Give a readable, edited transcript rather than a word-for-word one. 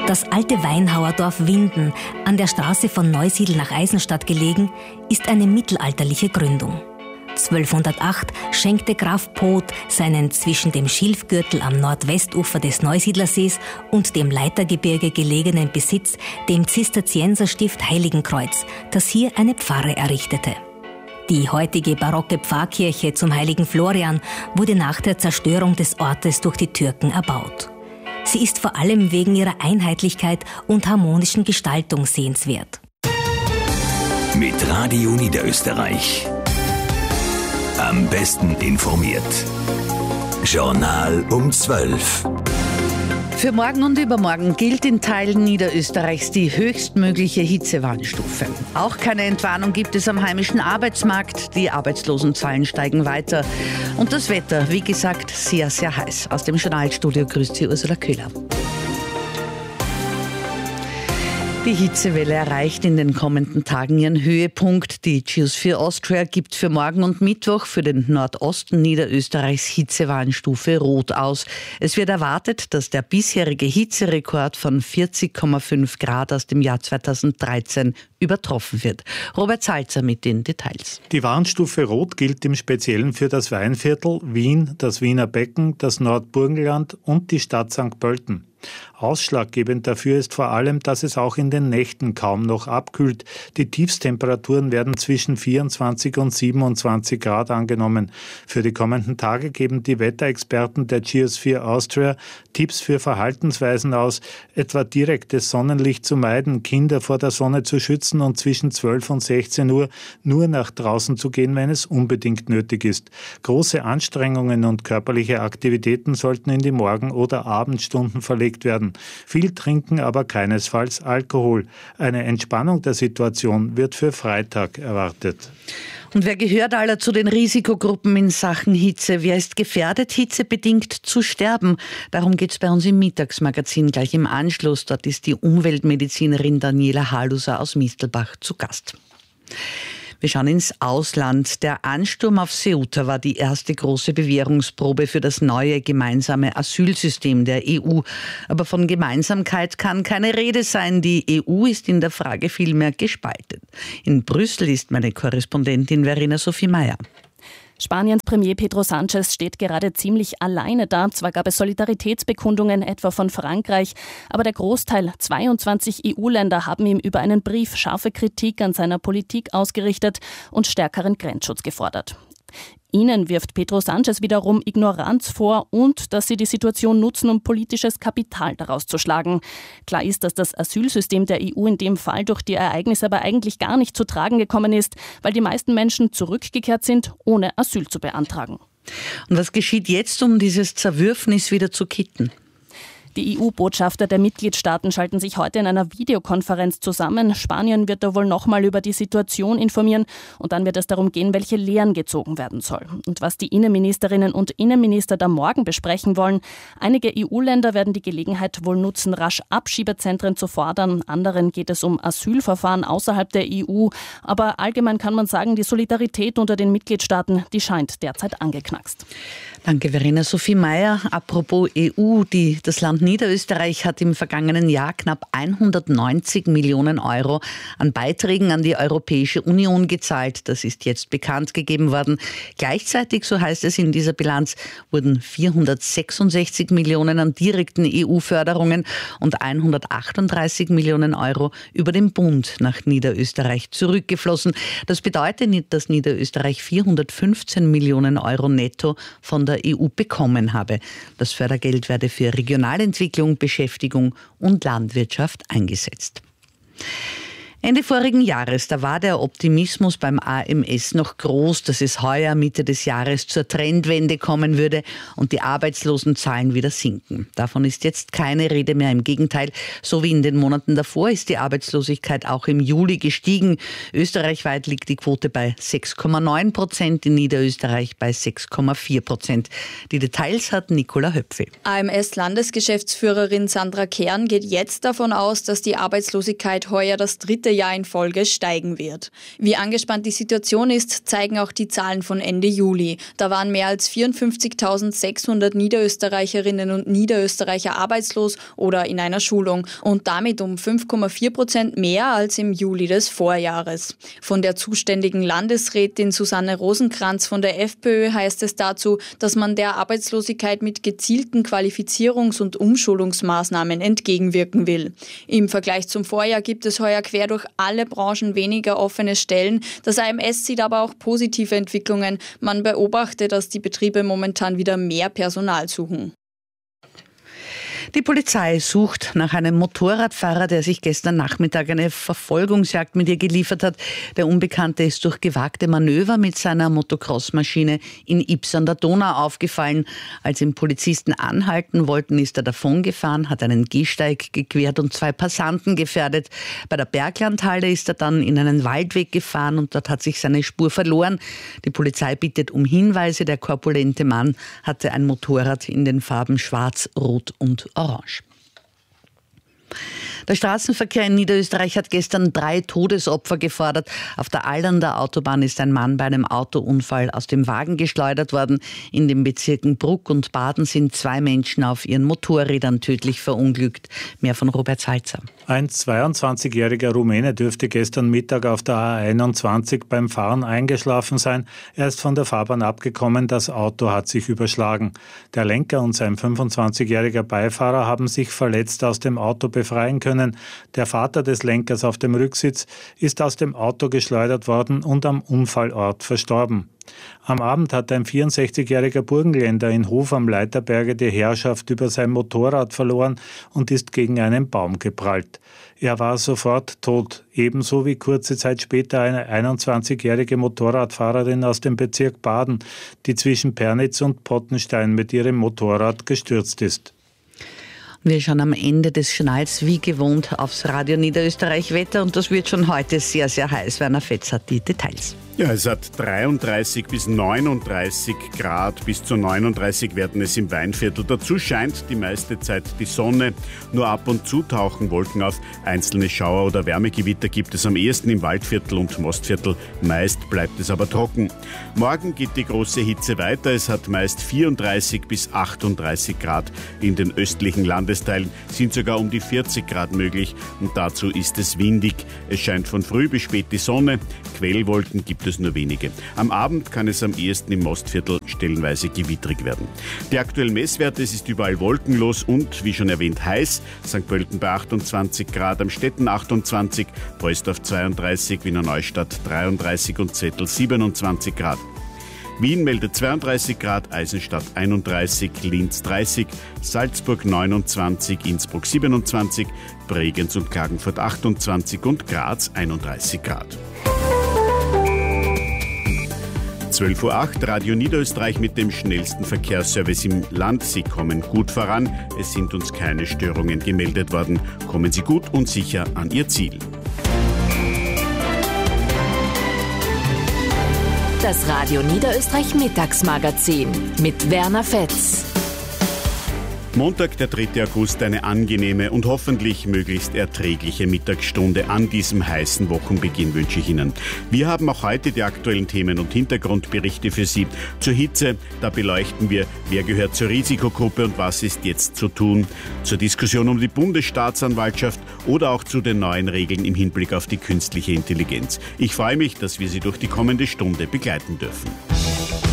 Das alte Weinhauerdorf Winden, an der Straße von Neusiedl nach Eisenstadt gelegen, ist eine mittelalterliche Gründung. 1208 schenkte Graf Poth seinen zwischen dem Schilfgürtel am Nordwestufer des Neusiedlersees und dem Leitergebirge gelegenen Besitz dem Zisterzienserstift Heiligenkreuz, das hier eine Pfarre errichtete. Die heutige barocke Pfarrkirche zum heiligen Florian wurde nach der Zerstörung des Ortes durch die Türken erbaut. Sie ist vor allem wegen ihrer Einheitlichkeit und harmonischen Gestaltung sehenswert. Mit Radio Niederösterreich. Am besten informiert. Journal um 12. Für morgen und übermorgen gilt in Teilen Niederösterreichs die höchstmögliche Hitzewarnstufe. Auch keine Entwarnung gibt es am heimischen Arbeitsmarkt. Die Arbeitslosenzahlen steigen weiter. Und das Wetter, wie gesagt, sehr, sehr heiß. Aus dem Journalstudio grüßt Sie Ursula Köhler. Die Hitzewelle erreicht in den kommenden Tagen ihren Höhepunkt. Die Geosphere Austria gibt für morgen und Mittwoch für den Nordosten Niederösterreichs Hitzewarnstufe Rot aus. Es wird erwartet, dass der bisherige Hitzerekord von 40,5 Grad aus dem Jahr 2013 übertroffen wird. Robert Salzer mit den Details. Die Warnstufe Rot gilt im Speziellen für das Weinviertel, Wien, das Wiener Becken, das Nordburgenland und die Stadt St. Pölten. Ausschlaggebend dafür ist vor allem, dass es auch in den Nächten kaum noch abkühlt. Die Tiefstemperaturen werden zwischen 24 und 27 Grad angenommen. Für die kommenden Tage geben die Wetterexperten der Geosphere Austria Tipps für Verhaltensweisen aus, etwa direktes Sonnenlicht zu meiden, Kinder vor der Sonne zu schützen und zwischen 12 und 16 Uhr nur nach draußen zu gehen, wenn es unbedingt nötig ist. Große Anstrengungen und körperliche Aktivitäten sollten in die Morgen- oder Abendstunden verlegt werden. Viel trinken, aber keinesfalls Alkohol. Eine Entspannung der Situation wird für Freitag erwartet. Und wer gehört aller zu den Risikogruppen in Sachen Hitze? Wer ist gefährdet, hitzebedingt zu sterben? Darum geht es bei uns im Mittagsmagazin gleich im Anschluss. Dort ist die Umweltmedizinerin Daniela Haluser aus Mistelbach zu Gast. Wir schauen ins Ausland. Der Ansturm auf Ceuta war die erste große Bewährungsprobe für das neue gemeinsame Asylsystem der EU. Aber von Gemeinsamkeit kann keine Rede sein. Die EU ist in der Frage vielmehr gespalten. In Brüssel ist meine Korrespondentin Verena Sophie Meyer. Spaniens Premier Pedro Sánchez steht gerade ziemlich alleine da. Zwar gab es Solidaritätsbekundungen, etwa von Frankreich, aber der Großteil, 22 EU-Länder, haben ihm über einen Brief scharfe Kritik an seiner Politik ausgerichtet und stärkeren Grenzschutz gefordert. Ihnen wirft Pedro Sánchez wiederum Ignoranz vor und dass sie die Situation nutzen, um politisches Kapital daraus zu schlagen. Klar ist, dass das Asylsystem der EU in dem Fall durch die Ereignisse aber eigentlich gar nicht zu tragen gekommen ist, weil die meisten Menschen zurückgekehrt sind, ohne Asyl zu beantragen. Und was geschieht jetzt, um dieses Zerwürfnis wieder zu kitten? Die EU-Botschafter der Mitgliedstaaten schalten sich heute in einer Videokonferenz zusammen. Spanien wird da wohl nochmal über die Situation informieren und dann wird es darum gehen, welche Lehren gezogen werden soll. Und was die Innenministerinnen und Innenminister da morgen besprechen wollen. Einige EU-Länder werden die Gelegenheit wohl nutzen, rasch Abschiebezentren zu fordern. Anderen geht es um Asylverfahren außerhalb der EU. Aber allgemein kann man sagen, die Solidarität unter den Mitgliedstaaten, die scheint derzeit angeknackst. Danke, Verena Sophie Meyer. Apropos EU, das Land Niederösterreich hat im vergangenen Jahr knapp 190 Millionen Euro an Beiträgen an die Europäische Union gezahlt. Das ist jetzt bekannt gegeben worden. Gleichzeitig, so heißt es in dieser Bilanz, wurden 466 Millionen an direkten EU-Förderungen und 138 Millionen Euro über den Bund nach Niederösterreich zurückgeflossen. Das bedeutet, dass Niederösterreich 415 Millionen Euro netto von der EU bekommen habe. Das Fördergeld werde für Regionalentwicklung, Beschäftigung und Landwirtschaft eingesetzt. Ende vorigen Jahres, da war der Optimismus beim AMS noch groß, dass es heuer Mitte des Jahres zur Trendwende kommen würde und die Arbeitslosenzahlen wieder sinken. Davon ist jetzt keine Rede mehr. Im Gegenteil, so wie in den Monaten davor ist die Arbeitslosigkeit auch im Juli gestiegen. Österreichweit liegt die Quote bei 6,9%, in Niederösterreich bei 6,4%. Die Details hat Nicola Höpfe. AMS-Landesgeschäftsführerin Sandra Kern geht jetzt davon aus, dass die Arbeitslosigkeit heuer das dritte Jahr in Folge steigen wird. Wie angespannt die Situation ist, zeigen auch die Zahlen von Ende Juli. Da waren mehr als 54.600 Niederösterreicherinnen und Niederösterreicher arbeitslos oder in einer Schulung und damit um 5,4% mehr als im Juli des Vorjahres. Von der zuständigen Landesrätin Susanne Rosenkranz von der FPÖ heißt es dazu, dass man der Arbeitslosigkeit mit gezielten Qualifizierungs- und Umschulungsmaßnahmen entgegenwirken will. Im Vergleich zum Vorjahr gibt es heuer quer durch alle Branchen weniger offene Stellen. Das AMS sieht aber auch positive Entwicklungen. Man beobachte, dass die Betriebe momentan wieder mehr Personal suchen. Die Polizei sucht nach einem Motorradfahrer, der sich gestern Nachmittag eine Verfolgungsjagd mit ihr geliefert hat. Der Unbekannte ist durch gewagte Manöver mit seiner Motocross-Maschine in Ybbs an der Donau aufgefallen. Als ihn Polizisten anhalten wollten, ist er davongefahren, hat einen Gehsteig gequert und 2 Passanten gefährdet. Bei der Berglandhalle ist er dann in einen Waldweg gefahren und dort hat sich seine Spur verloren. Die Polizei bittet um Hinweise. Der korpulente Mann hatte ein Motorrad in den Farben Schwarz, Rot und Orange. Der Straßenverkehr in Niederösterreich hat gestern 3 Todesopfer gefordert. Auf der Aldernder Autobahn ist ein Mann bei einem Autounfall aus dem Wagen geschleudert worden. In den Bezirken Bruck und Baden sind 2 Menschen auf ihren Motorrädern tödlich verunglückt. Mehr von Robert Salzer. Ein 22-jähriger Rumäne dürfte gestern Mittag auf der A21 beim Fahren eingeschlafen sein. Er ist von der Fahrbahn abgekommen, das Auto hat sich überschlagen. Der Lenker und sein 25-jähriger Beifahrer haben sich verletzt aus dem Auto befreien können. Der Vater des Lenkers auf dem Rücksitz ist aus dem Auto geschleudert worden und am Unfallort verstorben. Am Abend hat ein 64-jähriger Burgenländer in Hof am Leiterberge die Herrschaft über sein Motorrad verloren und ist gegen einen Baum geprallt. Er war sofort tot, ebenso wie kurze Zeit später eine 21-jährige Motorradfahrerin aus dem Bezirk Baden, die zwischen Pernitz und Pottenstein mit ihrem Motorrad gestürzt ist. Wir schauen am Ende des Journals wie gewohnt aufs Radio Niederösterreich Wetter und das wird schon heute sehr, sehr heiß. Werner Fetz hat die Details. Ja, es hat 33 bis 39 Grad, bis zu 39 werden es im Weinviertel. Dazu scheint die meiste Zeit die Sonne. Nur ab und zu tauchen Wolken auf. Einzelne Schauer oder Wärmegewitter gibt es am ehesten im Waldviertel und Mostviertel. Meist bleibt es aber trocken. Morgen geht die große Hitze weiter. Es hat meist 34 bis 38 Grad. In den östlichen Landesteilen sind sogar um die 40 Grad möglich. Und dazu ist es windig. Es scheint von früh bis spät die Sonne. Quellwolken gibt es nur wenige. Am Abend kann es am ehesten im Mostviertel stellenweise gewittrig werden. Die aktuellen Messwerte, es ist überall wolkenlos und, wie schon erwähnt, heiß. St. Pölten bei 28 Grad, am Stetten 28, Preußdorf 32, Wiener Neustadt 33 und Zettel 27 Grad. Wien meldet 32 Grad, Eisenstadt 31, Linz 30, Salzburg 29, Innsbruck 27, Bregenz und Klagenfurt 28 und Graz 31 Grad. 12:08 Uhr, Radio Niederösterreich mit dem schnellsten Verkehrsservice im Land. Sie kommen gut voran. Es sind uns keine Störungen gemeldet worden. Kommen Sie gut und sicher an Ihr Ziel. Das Radio Niederösterreich Mittagsmagazin mit Werner Fetz. Montag, der 3. August, eine angenehme und hoffentlich möglichst erträgliche Mittagsstunde an diesem heißen Wochenbeginn wünsche ich Ihnen. Wir haben auch heute die aktuellen Themen und Hintergrundberichte für Sie. Zur Hitze, da beleuchten wir, wer gehört zur Risikogruppe und was ist jetzt zu tun. Zur Diskussion um die Bundesstaatsanwaltschaft oder auch zu den neuen Regeln im Hinblick auf die künstliche Intelligenz. Ich freue mich, dass wir Sie durch die kommende Stunde begleiten dürfen.